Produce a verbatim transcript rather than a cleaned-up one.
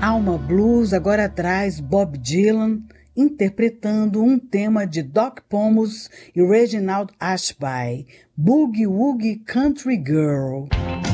Alma Blues agora traz Bob Dylan interpretando um tema de Doc Pomus e Reginald Ashby, Boogie Woogie Country Girl.